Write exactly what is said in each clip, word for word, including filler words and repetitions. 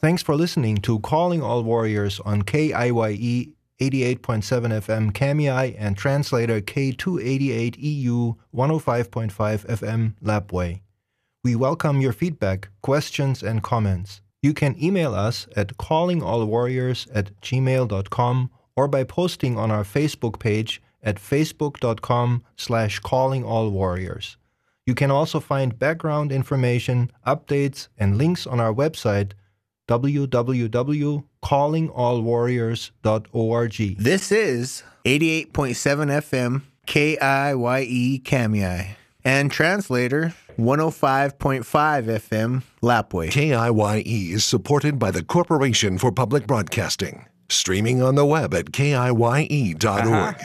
Thanks for listening to Calling All Warriors on K I Y E eighty-eight point seven F M Kamiai and translator K two eighty-eight E U one oh five point five F M Lapwai. We welcome your feedback, questions, and comments. You can email us at callingallwarriors at gmail dot com or by posting on our Facebook page at facebook.com slash callingallwarriors. You can also find background information, updates, and links on our website, w w w dot calling all warriors dot org. This is eighty-eight point seven F M K I Y E Kamiai and translator one oh five point five F M Lapwai. K I Y E is supported by the Corporation for Public Broadcasting. Streaming on the web at K I Y E dot org.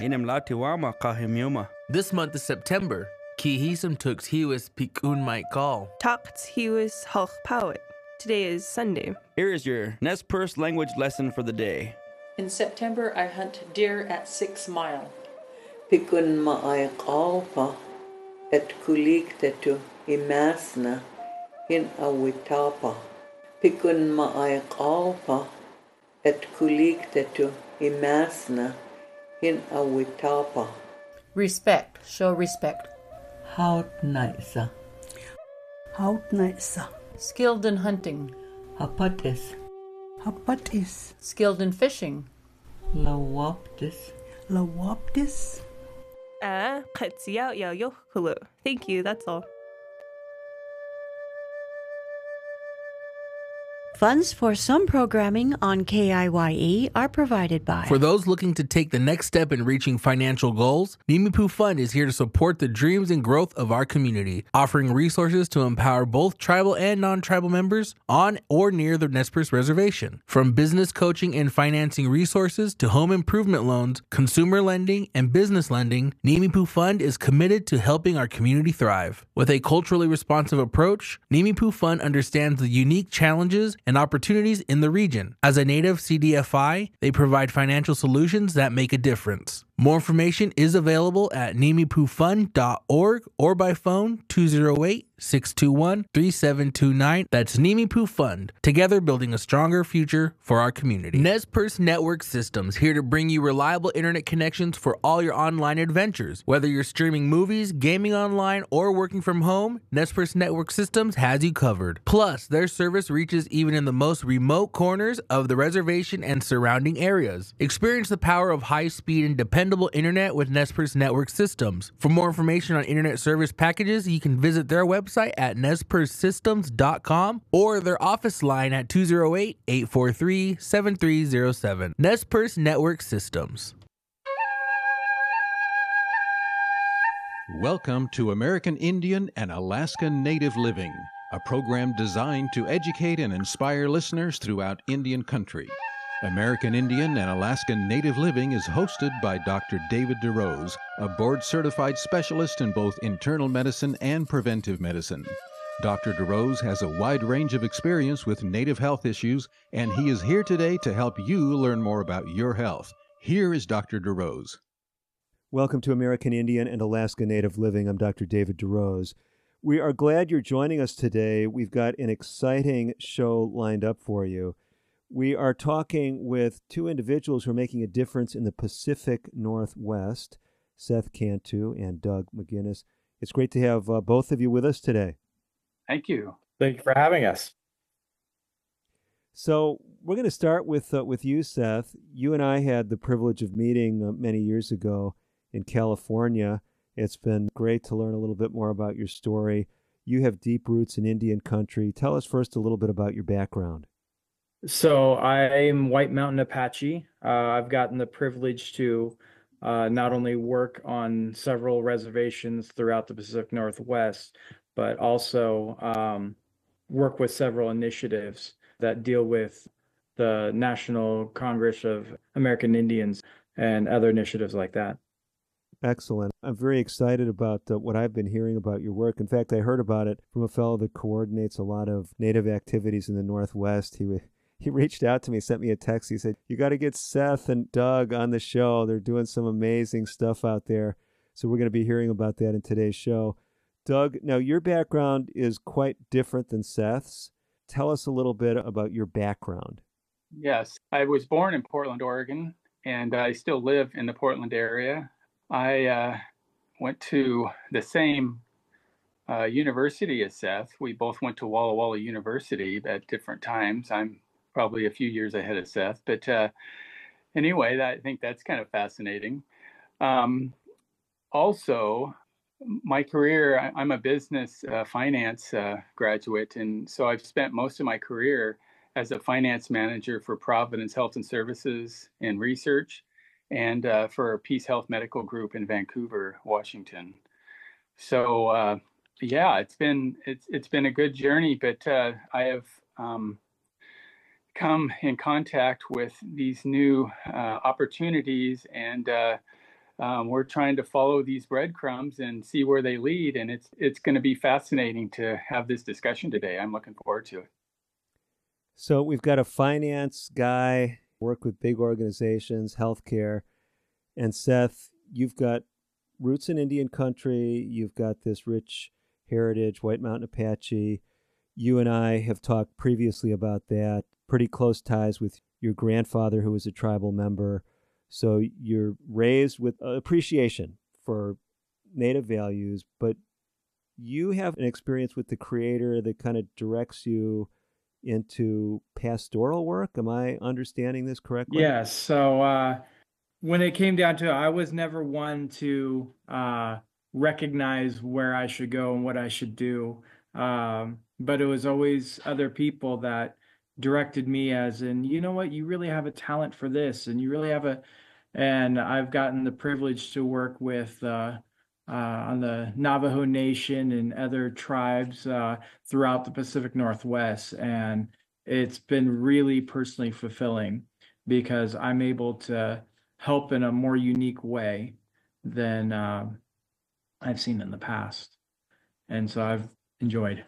This month is September. Kihisam tux hiwis pikun might call. Takt hiwis halch poet. Today is Sunday. Here is your Nez Perce language lesson for the day. In September, I hunt deer at Six Mile. Pikun ma'ay kalpa et kuliktetu imasna in awitapa. Pikun ma'ay kalpa et kuliktetu imasna in awitapa. Respect. Show respect. Haut naisa. Haut naisa. Skilled in hunting. Hapatis. Hapatis. Skilled in fishing. Lawaptis. Lawaptis. Ah, katsiao yao yohulu. Thank you, that's all. Funds for some programming on K I Y E are provided by... For those looking to take the next step in reaching financial goals, Nimipu Fund is here to support the dreams and growth of our community, offering resources to empower both tribal and non-tribal members on or near the Nez Perce Reservation. From business coaching and financing resources to home improvement loans, consumer lending, and business lending, Nimipu Fund is committed to helping our community thrive. With a culturally responsive approach, Nimipu Fund understands the unique challenges and opportunities in the region. As a native C D F I, they provide financial solutions that make a difference. More information is available at nimipu fund dot org or by phone two oh eight, six two one, three seven two nine. That's Nimipu Fund, together building a stronger future for our community. Nez Perce Network Systems, here to bring you reliable internet connections for all your online adventures. Whether you're streaming movies, gaming online, or working from home, Nez Perce Network Systems has you covered. Plus, their service reaches even in the most remote corners of the reservation and surrounding areas. Experience the power of high-speed and dependable internet with Nez Perce Network Systems. For more information on internet service packages, you can visit their website at nez perce systems dot com or their office line at two oh eight, eight four three, seven three oh seven. Nez Perce Network Systems. Welcome to American Indian and Alaska Native Living, a program designed to educate and inspire listeners throughout Indian country. American Indian and Alaska Native Living is hosted by Doctor David DeRose, a board-certified specialist in both internal medicine and preventive medicine. Doctor DeRose has a wide range of experience with Native health issues, and he is here today to help you learn more about your health. Here is Doctor DeRose. Welcome to American Indian and Alaska Native Living. I'm Doctor David DeRose. We are glad you're joining us today. We've got an exciting show lined up for you. We are talking with two individuals who are making a difference in the Pacific Northwest, Seth Cantu and Doug McGinnis. It's great to have uh, both of you with us today. Thank you. Thank you for having us. So we're going to start with uh, with you, Seth. You and I had the privilege of meeting uh, many years ago in California. It's been great to learn a little bit more about your story. You have deep roots in Indian country. Tell us first a little bit about your background. So I'm White Mountain Apache. Uh, I've gotten the privilege to uh, not only work on several reservations throughout the Pacific Northwest, but also um, work with several initiatives that deal with the National Congress of American Indians and other initiatives like that. Excellent. I'm very excited about uh, what I've been hearing about your work. In fact, I heard about it from a fellow that coordinates a lot of Native activities in the Northwest. He He reached out to me, sent me a text. He said, you got to get Seth and Doug on the show. They're doing some amazing stuff out there. So we're going to be hearing about that in today's show. Doug, now your background is quite different than Seth's. tell us a little bit about your background. Yes, I was born in Portland, Oregon, and I still live in the Portland area. I uh, went to the same uh, university as Seth. We both went to Walla Walla University at different times. I'm probably a few years ahead of Seth, but uh, anyway, that, I think that's kind of fascinating. Um, also, my career, I, I'm a business uh, finance uh, graduate, and so I've spent most of my career as a finance manager for Providence Health and Services and Research, and uh, for Peace Health Medical Group in Vancouver, Washington. So uh, yeah, it's been it's it's been a good journey, but uh, I have um, come in contact with these new uh, opportunities, and uh, um, we're trying to follow these breadcrumbs and see where they lead. And it's it's going to be fascinating to have this discussion today. I'm looking forward to it. So we've got a finance guy, work with big organizations, healthcare, and Seth, you've got roots in Indian country. You've got this rich heritage, White Mountain Apache. You and I have talked previously about that. Pretty close ties with your grandfather, who was a tribal member. So you're raised with appreciation for Native values, but you have an experience with the Creator that kind of directs you into pastoral work. Am I understanding this correctly? Yes. So uh, when it came down to it, I was never one to uh, recognize where I should go and what I should do. Um, but it was always other people that directed me, as in, you know what, you really have a talent for this, and you really have a, and I've gotten the privilege to work with uh, Uh, on the Navajo Nation and other tribes uh, throughout the Pacific Northwest. And it's been really personally fulfilling because I'm able to help in a more unique way than uh, I've seen in the past. And so I've enjoyed.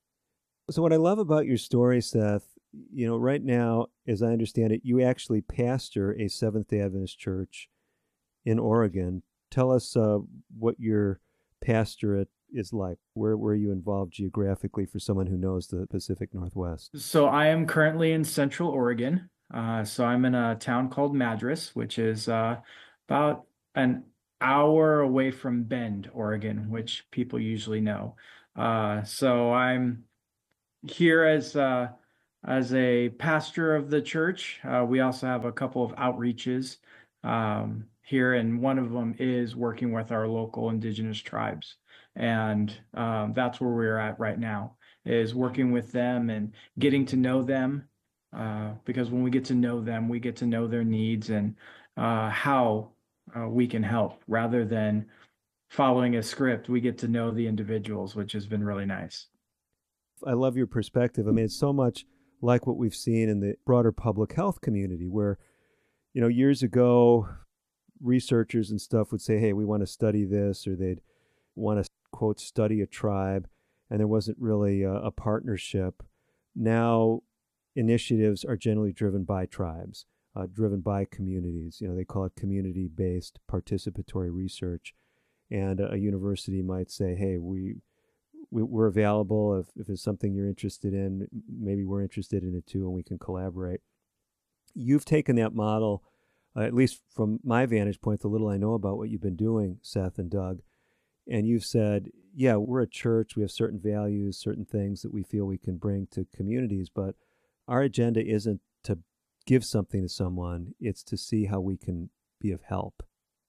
So what I love about your story, Seth, you know, right now, as I understand it, you actually pastor a Seventh-day Adventist church in Oregon. Tell us uh, what your pastorate is like. Where where are you involved geographically for someone who knows the Pacific Northwest? So I am currently in Central Oregon. Uh, so I'm in a town called Madras, which is uh, about an hour away from Bend, Oregon, which people usually know. Uh, so I'm here as uh, as a pastor of the church. Uh, we also have a couple of outreaches um, here, and one of them is working with our local indigenous tribes. And um, that's where we're at right now, is working with them and getting to know them, uh, because when we get to know them, we get to know their needs and uh, how uh, we can help, rather than following a script. We get to know the individuals, which has been really nice. I love your perspective. I mean, it's so much like what we've seen in the broader public health community, where, you know, years ago, researchers and stuff would say, hey, we want to study this, or they'd want to, quote, study a tribe, and there wasn't really a, a partnership. Now, initiatives are generally driven by tribes, uh, driven by communities. You know, they call it community-based participatory research. And a, a university might say, hey, we, we, we're available. If, if it's something you're interested in, maybe we're interested in it too, and we can collaborate. You've taken that model, Uh, at least from my vantage point, the little I know about what you've been doing, Seth and Doug, and you've said, yeah, we're a church, we have certain values, certain things that we feel we can bring to communities, but our agenda isn't to give something to someone, it's to see how we can be of help.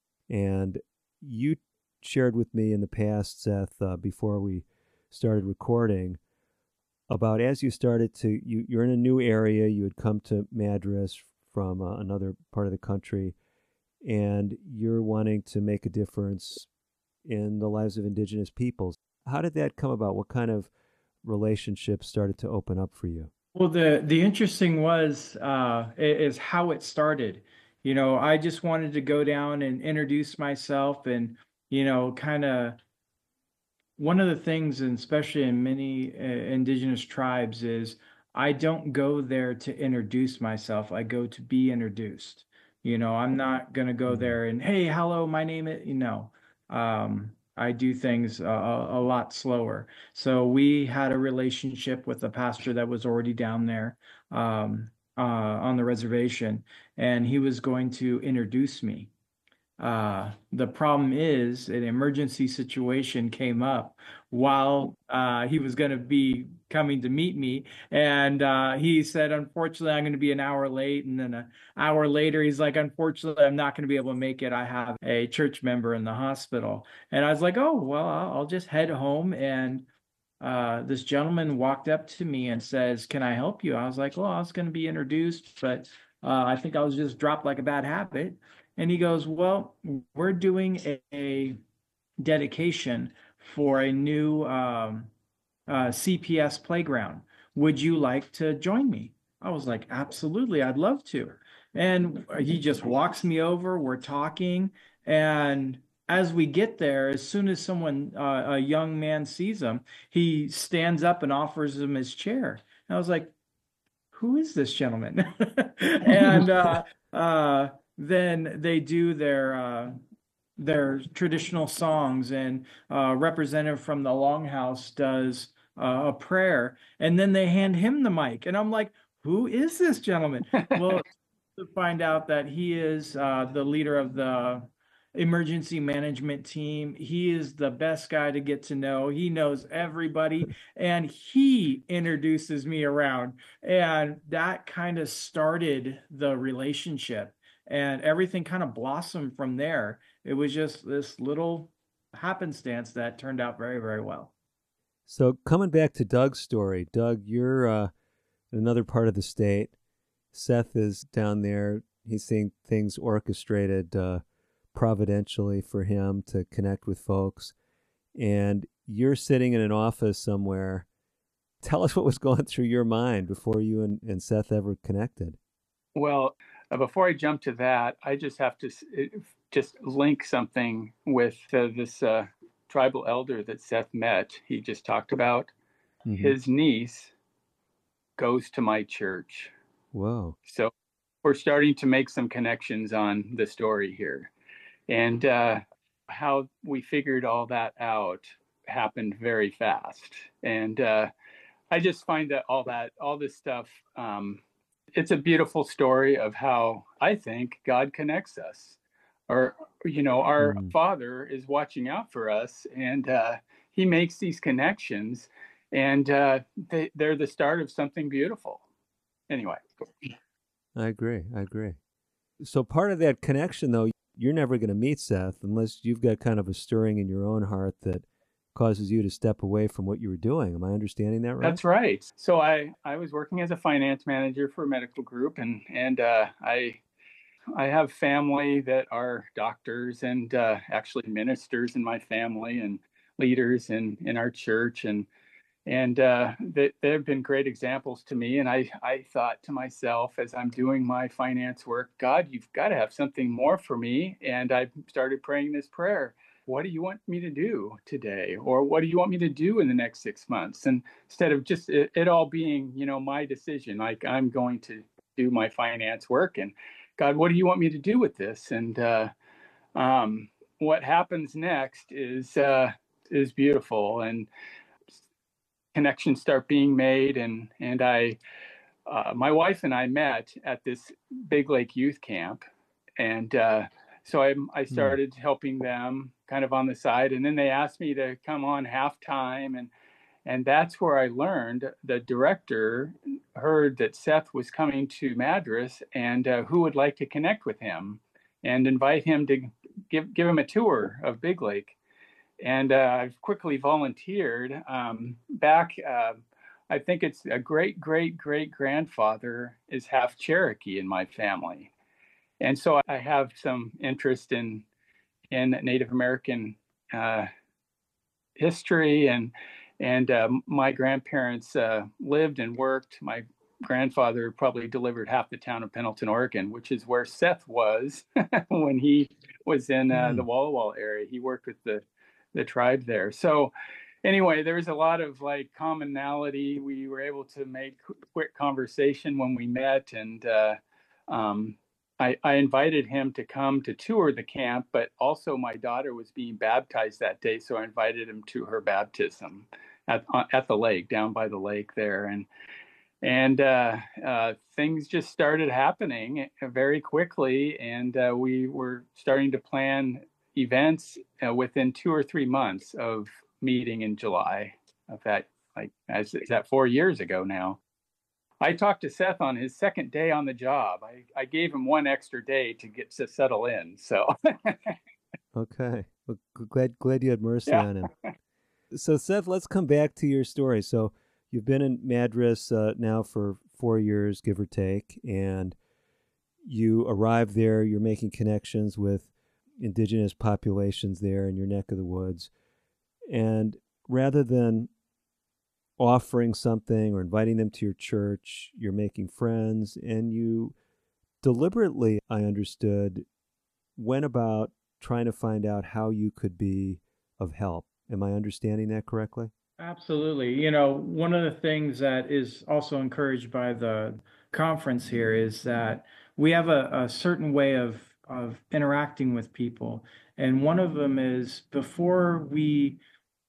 And you shared with me in the past, Seth, uh, before we started recording, about as you started to, you, you're in a new area, you had come to Madras from uh, another part of the country, and you're wanting to make a difference in the lives of indigenous peoples. How did that come about? What kind of relationships started to open up for you? Well, the the interesting was uh, is how it started. You know, I just wanted to go down and introduce myself, and you know, kind of one of the things, and especially in many uh, indigenous tribes, is I don't go there to introduce myself. I go to be introduced. You know, I'm not going to go there and, hey, hello, my name is, you know, um, I do things uh, a, a lot slower. So we had a relationship with the pastor that was already down there um, uh, on the reservation, and he was going to introduce me. Uh, the problem is an emergency situation came up while uh, he was going to be coming to meet me. And uh, he said, unfortunately, I'm going to be an hour late. And then an hour later, he's like, unfortunately, I'm not going to be able to make it. I have a church member in the hospital. And I was like, oh, well, I'll I'll just head home. And uh, this gentleman walked up to me and says, can I help you? I was like, well, I was going to be introduced, but uh, I think I was just dropped like a bad habit. And he goes, well, we're doing a, a dedication for a new um, uh, C P S playground. Would you like to join me? I was like, absolutely, I'd love to. And he just walks me over, we're talking. And as we get there, as soon as someone, uh, a young man sees him, he stands up and offers him his chair. And I was like, who is this gentleman? and uh, uh, then they do their uh, their traditional songs, and uh, representative from the Longhouse does uh, a prayer, and then they hand him the mic, and I'm like, who is this gentleman? Well, to find out that he is uh, the leader of the emergency management team. He is the best guy to get to know. He knows everybody, and he introduces me around, and that kind of started the relationship, and everything kind of blossomed from there. It was just this little happenstance that turned out very, very well. So coming back to Doug's story, Doug, you're uh, in another part of the state. Seth is down there. He's seeing things orchestrated uh, providentially for him to connect with folks. And you're sitting in an office somewhere. Tell us what was going through your mind before you and, and Seth ever connected. Well, uh, before I jump to that, I just have to uh, just link something with uh, this uh, tribal elder that Seth met. He just talked about. Mm-hmm. His niece goes to my church. Whoa. So we're starting to make some connections on the story here. And uh, how we figured all that out happened very fast. And uh, I just find that all that, all this stuff, um, it's a beautiful story of how I think God connects us. Or, you know, our mm. Father is watching out for us, and uh, he makes these connections, and uh, they, they're the start of something beautiful. Anyway. I agree. I agree. So part of that connection, though, you're never going to meet Seth unless you've got kind of a stirring in your own heart that causes you to step away from what you were doing. Am I understanding that right? That's right. So I, I was working as a finance manager for a medical group, and, and uh, I I have family that are doctors and uh, actually ministers in my family and leaders in, in our church. And And uh, they, they've been great examples to me. And I, I thought to myself, as I'm doing my finance work, God, you've got to have something more for me. And I started praying this prayer. What do you want me to do today? Or what do you want me to do in the next six months? And instead of just it, it all being, you know, my decision, like I'm going to do my finance work. And God, what do you want me to do with this? And uh, um, what happens next is uh, is beautiful. And connections start being made, and and I, uh, my wife and I met at this Big Lake youth camp, and uh, so I I started mm. helping them kind of on the side, and then they asked me to come on half time, and and that's where I learned the director heard that Seth was coming to Madras, and uh, who would like to connect with him, and invite him to give give him a tour of Big Lake. And uh, I've quickly volunteered. Um, back, uh, I think it's a great, great, great grandfather is half Cherokee in my family. And so I have some interest in in Native American uh, history. And and uh, my grandparents uh, lived and worked. My grandfather probably delivered half the town of Pendleton, Oregon, which is where Seth was when he was in uh, mm. the Walla Walla area. He worked with the the tribe there. So anyway, there was a lot of like commonality. We were able to make quick conversation when we met, and uh, um, I, I invited him to come to tour the camp, but also my daughter was being baptized that day, so I invited him to her baptism at at the lake, down by the lake there, and and uh, uh, things just started happening very quickly, and uh, we were starting to plan events uh, within two or three months of meeting in July of that, like as is that four years ago now. I talked to Seth on his second day on the job. I, I gave him one extra day to get to settle in. So, okay, well, glad glad you had mercy yeah. on him. So, Seth, let's come back to your story. So, you've been in Madras uh, now for four years, give or take, and you arrive there. You're making connections with indigenous populations there in your neck of the woods, and rather than offering something or inviting them to your church, you're making friends, and you deliberately, I understood, went about trying to find out how you could be of help. Am I understanding that correctly? Absolutely. You know, one of the things that is also encouraged by the conference here is that we have a, a certain way of, of interacting with people. And one of them is before we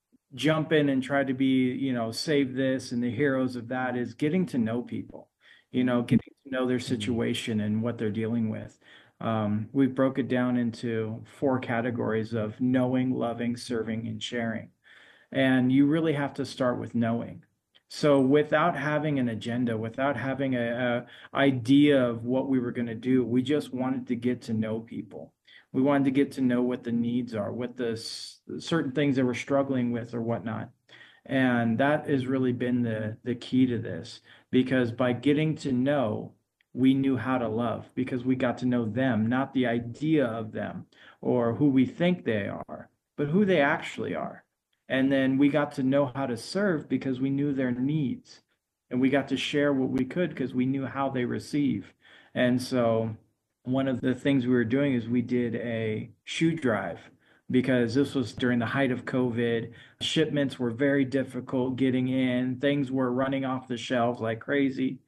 jump in and try to be, you know, save this and the heroes of that, is getting to know people, you know, getting to know their situation and what they're dealing with. Um, we broke it down into four categories of knowing, loving, serving, and sharing. And you really have to start with knowing. So without having an agenda, without having a, a idea of what we were going to do, we just wanted to get to know people. We wanted to get to know what the needs are, what the s- certain things that we're struggling with or whatnot. And that has really been the, the key to this, because by getting to know, we knew how to love, because we got to know them, not the idea of them or who we think they are, but who they actually are. And then we got to know how to serve because we knew their needs, and we got to share what we could because we knew how they receive. And so one of the things we were doing is we did a shoe drive, because this was during the height of COVID. Shipments were very difficult getting in. Things were running off the shelves like crazy.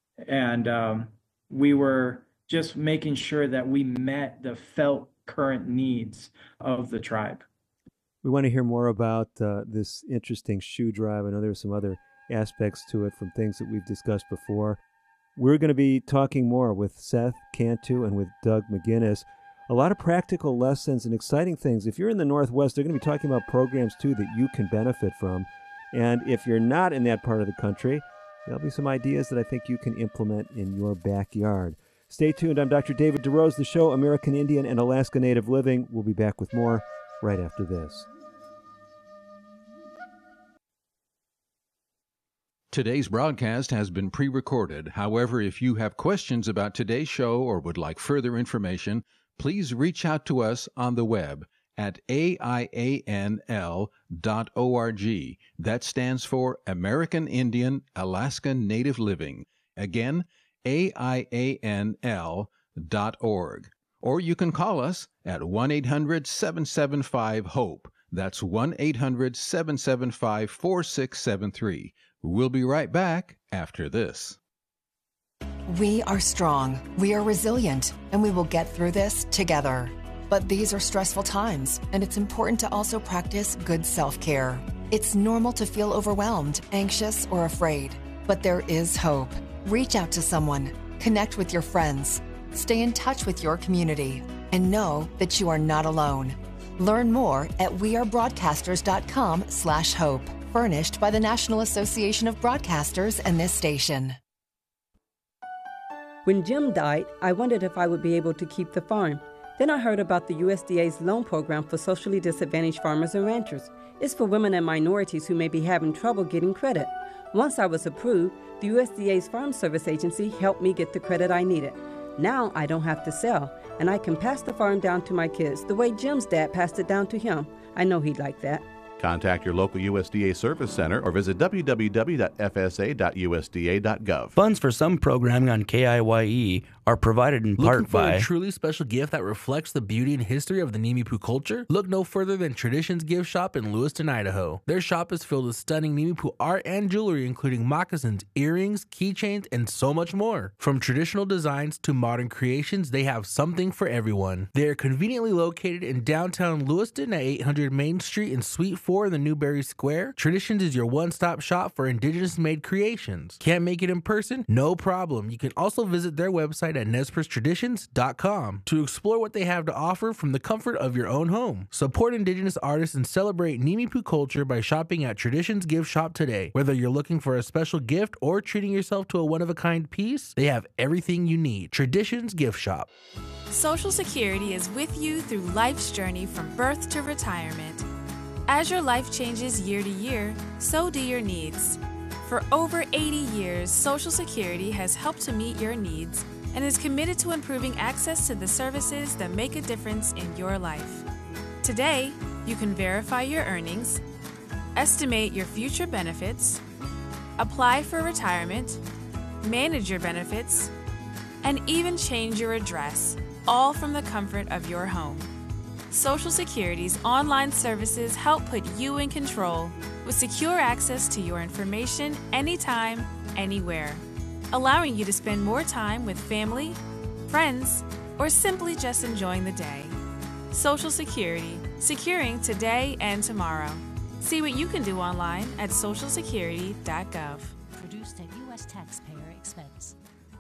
And um, we were just making sure that we met the felt current needs of the tribe. We want to hear more about uh, this interesting shoe drive. I know there's some other aspects to it from things that we've discussed before. We're going to be talking more with Seth Cantu and with Doug McGinnis. A lot of practical lessons and exciting things. If you're in the Northwest, they're going to be talking about programs, too, that you can benefit from. And if you're not in that part of the country, there'll be some ideas that I think you can implement in your backyard. Stay tuned. I'm Doctor David DeRose. The show American Indian and Alaska Native Living. We'll be back with more right after this. Today's broadcast has been pre-recorded. However, if you have questions about today's show or would like further information, please reach out to us on the web at A I A N L dot org. That stands for American Indian Alaska Native Living. Again, A I A N L dot org. Or you can call us at one eight hundred seven seven five HOPE. That's one eight hundred seven seven five four six seven three. We'll be right back after this. We are strong, we are resilient, and we will get through this together. But these are stressful times, and it's important to also practice good self-care. It's normal to feel overwhelmed, anxious, or afraid, but there is hope. Reach out to someone, connect with your friends, stay in touch with your community, and know that you are not alone. Learn more at wearebroadcasters.com slash hope. Furnished by the National Association of Broadcasters and this station. When Jim died, I wondered if I would be able to keep the farm. Then I heard about the U S D A's loan program for socially disadvantaged farmers and ranchers. It's for women and minorities who may be having trouble getting credit. Once I was approved, the U S D A's Farm Service Agency helped me get the credit I needed. Now I don't have to sell, and I can pass the farm down to my kids the way Jim's dad passed it down to him. I know he'd like that. Contact your local U S D A Service Center or visit w w w dot f s a dot u s d a dot gov. Funds for some programming on K I Y E are are provided in Looking part for by a truly special gift that reflects the beauty and history of the Nimipu culture? Look no further than Traditions Gift Shop in Lewiston, Idaho. Their shop is filled with stunning Nimipu art and jewelry, including moccasins, earrings, keychains, and so much more. From traditional designs to modern creations, they have something for everyone. They are conveniently located in downtown Lewiston at eight hundred Main Street in Suite four in the Newberry Square. Traditions is your one-stop shop for indigenous-made creations. Can't make it in person? No problem. You can also visit their website at nez perce traditions dot com to explore what they have to offer from the comfort of your own home. Support indigenous artists and celebrate Nimipu culture by shopping at Traditions Gift Shop today. Whether you're looking for a special gift or treating yourself to a one-of-a-kind piece, they have everything you need. Traditions Gift Shop. Social Security is with you through life's journey from birth to retirement. As your life changes year to year, so do your needs. For over eighty years, Social Security has helped to meet your needs and is committed to improving access to the services that make a difference in your life. Today, you can verify your earnings, estimate your future benefits, apply for retirement, manage your benefits, and even change your address, all from the comfort of your home. Social Security's online services help put you in control with secure access to your information anytime, anywhere, allowing you to spend more time with family, friends, or simply just enjoying the day. Social Security, securing today and tomorrow. See what you can do online at social security dot gov. Produced at U S taxpayer expense.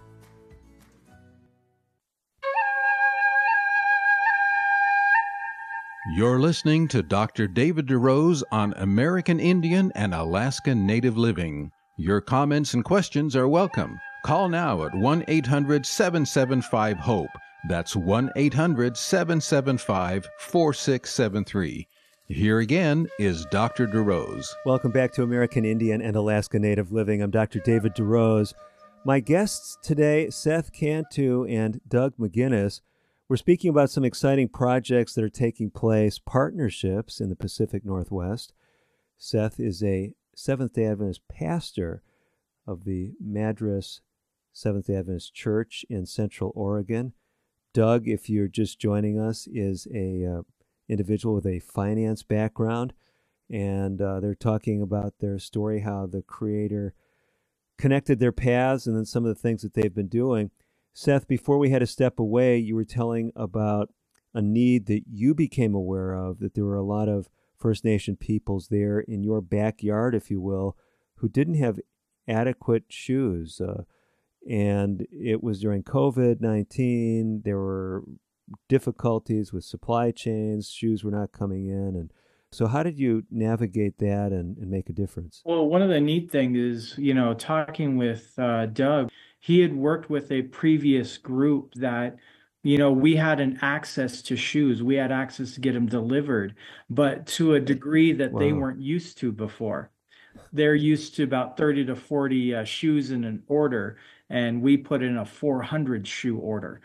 You're listening to Doctor David DeRose on American Indian and Alaska Native Living. Your comments and questions are welcome. Call now at one eight hundred seven seven five HOPE. That's one eight hundred seven seven five four six seven three. Here again is Doctor DeRose. Welcome back to American Indian and Alaska Native Living. I'm Doctor David DeRose. My guests today, Seth Cantu and Doug McGinnis. We're speaking about some exciting projects that are taking place, partnerships in the Pacific Northwest. Seth is a Seventh-day Adventist pastor of the Madras Seventh-day Adventist Church in Central Oregon. Doug, if you're just joining us, is a uh, individual with a finance background, and uh, they're talking about their story, how the Creator connected their paths, and then some of the things that they've been doing. Seth, before we had to step away, you were telling about a need that you became aware of, that there were a lot of First Nation peoples there in your backyard, if you will, who didn't have adequate shoes. Uh, and it was during covid nineteen. There were difficulties with supply chains. Shoes were not coming in. And so how did you navigate that and, and make a difference? Well, one of the neat things is, you know, talking with uh, Doug, he had worked with a previous group that, you know, we had an access to shoes. We had access to get them delivered, but to a degree that wow. they weren't used to before. They're used to about thirty to forty uh, shoes in an order, and we put in a four hundred shoe order.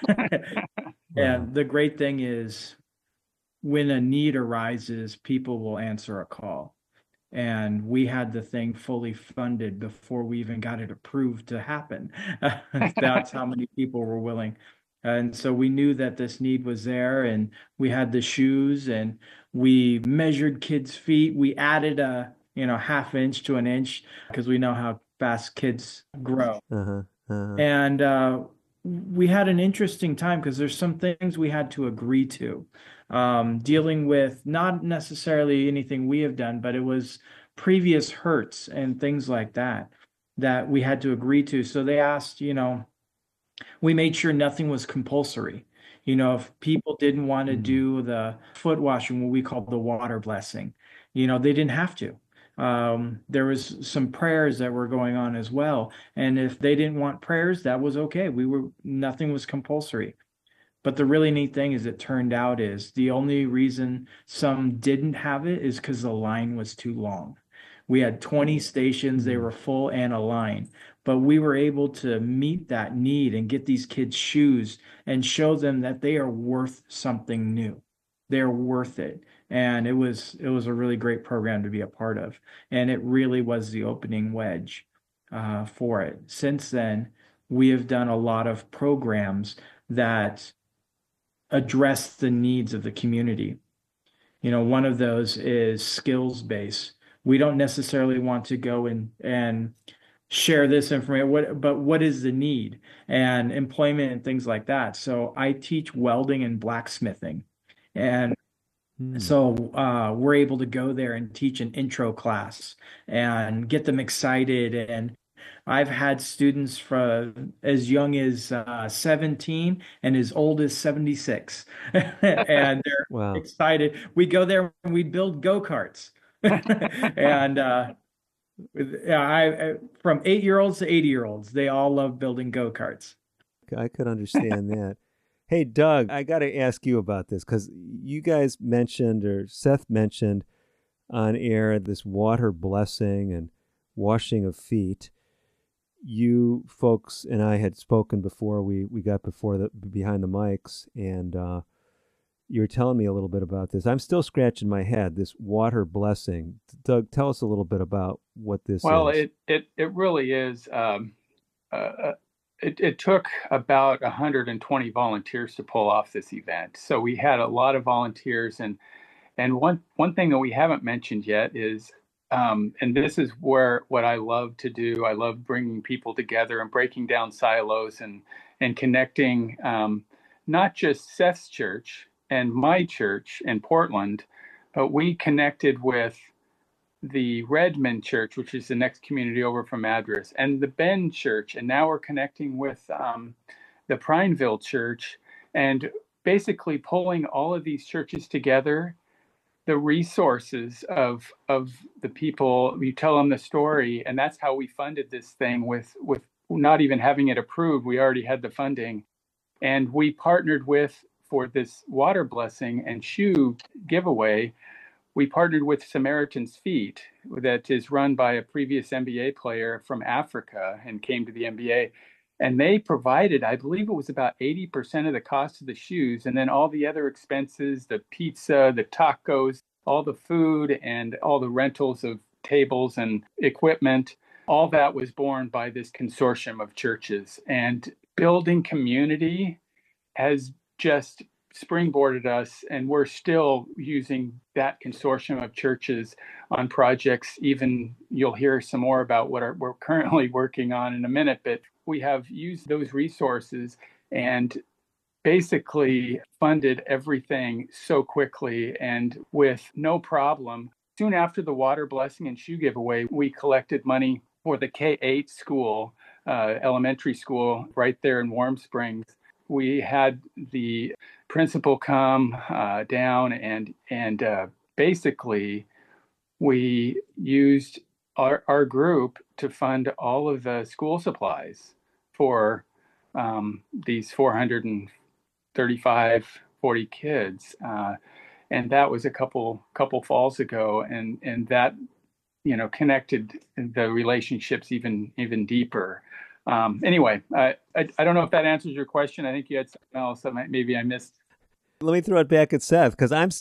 And the great thing is, when a need arises, people will answer a call. And we had the thing fully funded before we even got it approved to happen. That's how many people were willing. And so we knew that this need was there, and we had the shoes, and we measured kids' feet. We added a, you know, half inch to an inch because we know how fast kids grow. Uh-huh, uh-huh. And uh, we had an interesting time because there's some things we had to agree to. Um, dealing with not necessarily anything we have done, but it was previous hurts and things like that that we had to agree to. So they asked, you know, we made sure nothing was compulsory. You know, if people didn't want to do the foot washing, what we call the water blessing, you know, they didn't have to. Um, there was some prayers that were going on as well. And if they didn't want prayers, that was okay. We were, nothing was compulsory. But the really neat thing is it turned out is the only reason some didn't have it is because the line was too long. We had twenty stations, they were full and a line, but we were able to meet that need and get these kids shoes and show them that they are worth something new. They're worth it. And it was, it was a really great program to be a part of. And it really was the opening wedge uh, for it. Since then, we have done a lot of programs that address the needs of the community. You know, one of those is skills-based. We don't necessarily want to go in and share this information, what, but what is the need and employment and things like that. So I teach welding and blacksmithing. And hmm. so uh, we're able to go there and teach an intro class and get them excited. And I've had students from as young as uh, seventeen and as old as seventy-six. And they're wow. excited. We go there and we build go-karts. and uh, I, I from eight-year-olds to eighty-year-olds, they all love building go-karts. I could understand that. Hey, Doug, I got to ask you about this because you guys mentioned, or Seth mentioned on air, this water blessing and washing of feet. You folks and I had spoken before we, we got before the behind the mics, and uh, you were telling me a little bit about this. I'm still scratching my head, this water blessing. Doug, tell us a little bit about what this well, is. Well, it, it, it really is. Um, uh, it, it took about one hundred twenty volunteers to pull off this event. So we had a lot of volunteers. And, and one, one thing that we haven't mentioned yet is, um, and this is where what I love to do. I love bringing people together and breaking down silos and, and connecting um, not just Seth's church and my church in Portland, but we connected with the Redmond Church, which is the next community over from Madras, and the Bend Church. And now we're connecting with um, the Prineville Church, and basically pulling all of these churches together, the resources of of the people, you tell them the story. And that's how we funded this thing with, with not even having it approved. We already had the funding. And we partnered with, for this water blessing and shoe giveaway, we partnered with Samaritan's Feet, that is run by a previous N B A player from Africa and came to the N B A. And they provided, I believe it was about eighty percent of the cost of the shoes. And then all the other expenses, the pizza, the tacos, all the food, and all the rentals of tables and equipment, all that was borne by this consortium of churches. And building community has just springboarded us, and we're still using that consortium of churches on projects. Even you'll hear some more about what are, we're currently working on in a minute, but we have used those resources and basically funded everything so quickly and with no problem. Soon after the water blessing and shoe giveaway, we collected money for the K eight school, uh, elementary school right there in Warm Springs. We had the principal come uh, down and and uh, basically we used our, our group to fund all of the school supplies for um, these four hundred thirty-five, forty kids. Uh, and that was a couple couple falls ago. And, and that, you know, connected the relationships even even deeper. Um, anyway, I, I I don't know if that answers your question. I think you had something else that might, maybe I missed. Let me throw it back at Seth, because I'm